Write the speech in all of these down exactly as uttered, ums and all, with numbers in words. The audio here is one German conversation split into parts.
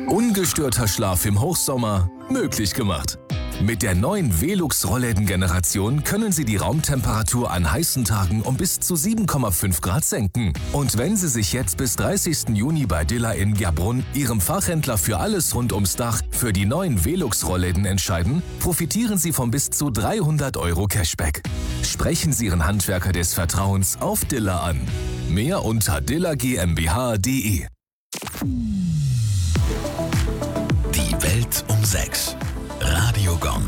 Ungestörter Schlaf im Hochsommer möglich gemacht. Mit der neuen Velux-Rollläden-Generation können Sie die Raumtemperatur an heißen Tagen um bis zu sieben Komma fünf Grad senken. Und wenn Sie sich jetzt bis dreißigsten Juni bei Dilla in Gerbrunn, Ihrem Fachhändler für alles rund ums Dach, für die neuen Velux-Rollläden entscheiden, profitieren Sie von bis zu dreihundert Euro Cashback. Sprechen Sie Ihren Handwerker des Vertrauens auf Dilla an. Mehr unter dilla GmbH punkt de. Die Welt um sechs. Radio Gong.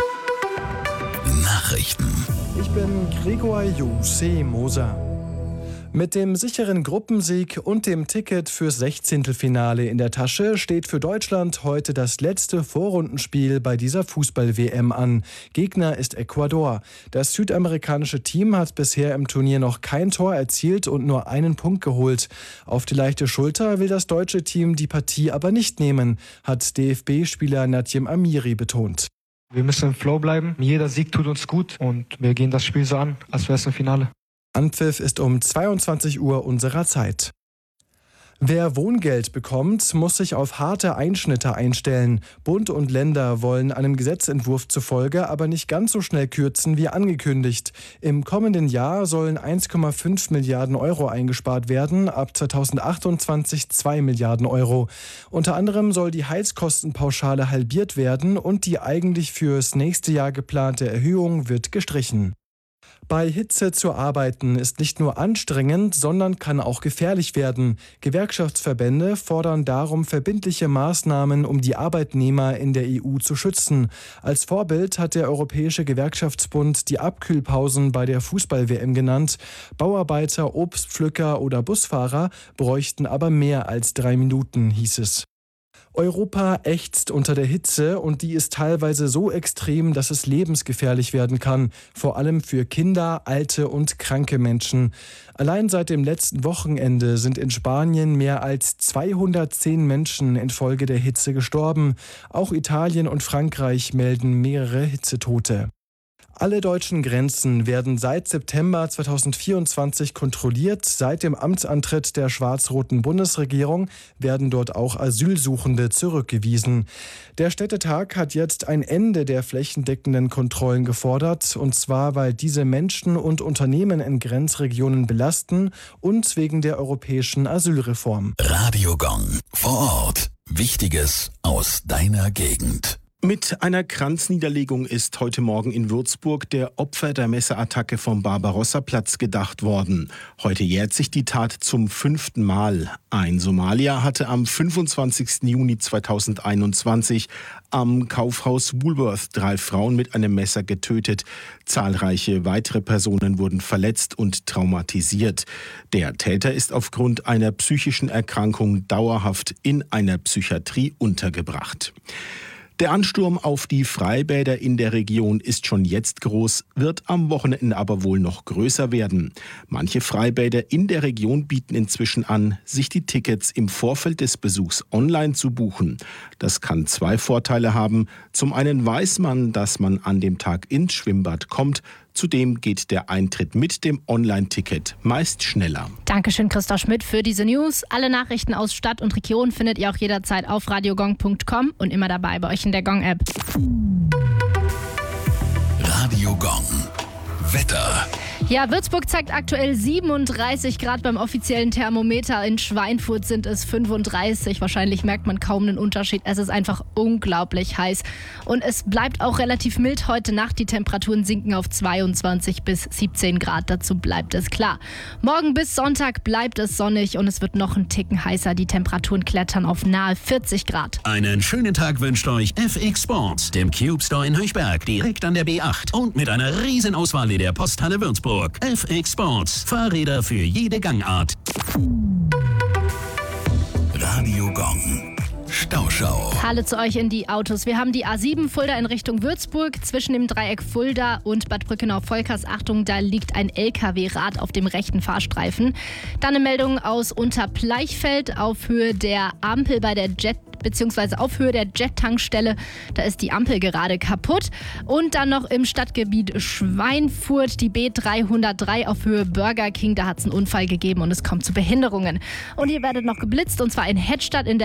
Nachrichten. Ich bin Gregor Jose Moser. Mit dem sicheren Gruppensieg und dem Ticket fürs Sechzehntelfinale in der Tasche steht für Deutschland heute das letzte Vorrundenspiel bei dieser Fußball-W M an. Gegner ist Ecuador. Das südamerikanische Team hat bisher im Turnier noch kein Tor erzielt und nur einen Punkt geholt. Auf die leichte Schulter will das deutsche Team die Partie aber nicht nehmen, hat D F B-Spieler Nadjem Amiri betont. Wir müssen im Flow bleiben. Jeder Sieg tut uns gut und wir gehen das Spiel so an, als wäre es ein Finale. Anpfiff ist um zweiundzwanzig Uhr unserer Zeit. Wer Wohngeld bekommt, muss sich auf harte Einschnitte einstellen. Bund und Länder wollen einem Gesetzentwurf zufolge aber nicht ganz so schnell kürzen wie angekündigt. Im kommenden Jahr sollen eins Komma fünf Milliarden Euro eingespart werden, ab zweitausendachtundzwanzig zwei Milliarden Euro. Unter anderem soll die Heizkostenpauschale halbiert werden und die eigentlich fürs nächste Jahr geplante Erhöhung wird gestrichen. Bei Hitze zu arbeiten ist nicht nur anstrengend, sondern kann auch gefährlich werden. Gewerkschaftsverbände fordern darum verbindliche Maßnahmen, um die Arbeitnehmer in der E U zu schützen. Als Vorbild hat der Europäische Gewerkschaftsbund die Abkühlpausen bei der Fußball-W M genannt. Bauarbeiter, Obstpflücker oder Busfahrer bräuchten aber mehr als drei Minuten, hieß es. Europa ächzt unter der Hitze und die ist teilweise so extrem, dass es lebensgefährlich werden kann, vor allem für Kinder, alte und kranke Menschen. Allein seit dem letzten Wochenende sind in Spanien mehr als zweihundertzehn Menschen infolge der Hitze gestorben. Auch Italien und Frankreich melden mehrere Hitzetote. Alle deutschen Grenzen werden seit September zweitausendvierundzwanzig kontrolliert. Seit dem Amtsantritt der schwarz-roten Bundesregierung werden dort auch Asylsuchende zurückgewiesen. Der Städtetag hat jetzt ein Ende der flächendeckenden Kontrollen gefordert, und zwar, weil diese Menschen und Unternehmen in Grenzregionen belasten und wegen der europäischen Asylreform. Radio Gong. Vor Ort. Wichtiges aus deiner Gegend. Mit einer Kranzniederlegung ist heute Morgen in Würzburg der Opfer der Messerattacke vom Barbarossa-Platz gedacht worden. Heute jährt sich die Tat zum fünften Mal. Ein Somalier hatte am fünfundzwanzigsten Juni zweitausendeinundzwanzig am Kaufhaus Woolworth drei Frauen mit einem Messer getötet. Zahlreiche weitere Personen wurden verletzt und traumatisiert. Der Täter ist aufgrund einer psychischen Erkrankung dauerhaft in einer Psychiatrie untergebracht. Der Ansturm auf die Freibäder in der Region ist schon jetzt groß, wird am Wochenende aber wohl noch größer werden. Manche Freibäder in der Region bieten inzwischen an, sich die Tickets im Vorfeld des Besuchs online zu buchen. Das kann zwei Vorteile haben. Zum einen weiß man, dass man an dem Tag ins Schwimmbad kommt. Zudem geht der Eintritt mit dem Online-Ticket meist schneller. Dankeschön, Christoph Schmidt, für diese News. Alle Nachrichten aus Stadt und Region findet ihr auch jederzeit auf radiogong punkt com und immer dabei bei euch in der Gong-App. Radio Gong. Wetter. Ja, Würzburg zeigt aktuell siebenunddreißig Grad beim offiziellen Thermometer. In Schweinfurt sind es fünfunddreißig. Wahrscheinlich merkt man kaum einen Unterschied. Es ist einfach unglaublich heiß. Und es bleibt auch relativ mild heute Nacht. Die Temperaturen sinken auf zweiundzwanzig bis siebzehn Grad. Dazu bleibt es klar. Morgen bis Sonntag bleibt es sonnig und es wird noch einen Ticken heißer. Die Temperaturen klettern auf nahe vierzig Grad. Einen schönen Tag wünscht euch F X Sports, dem Cube Store in Höchberg, direkt an der B acht. Und mit einer riesen Auswahl in der Posthalle Würzburg. F X Sports. Fahrräder für jede Gangart. Radio Gong. Stauschau. Hallo zu euch in die Autos. Wir haben die A sieben Fulda in Richtung Würzburg zwischen dem Dreieck Fulda und Bad Brückenau-Volkers. Achtung, da liegt ein L K W-Rad auf dem rechten Fahrstreifen. Dann eine Meldung aus Unterpleichfeld auf Höhe der Ampel bei der Jet beziehungsweise auf Höhe der Jet-Tankstelle. Da ist die Ampel gerade kaputt. Und dann noch im Stadtgebiet Schweinfurt die B dreihundertdrei auf Höhe Burger King. Da hat es einen Unfall gegeben und es kommt zu Behinderungen. Und ihr werdet noch geblitzt, und zwar in Hedstadt in der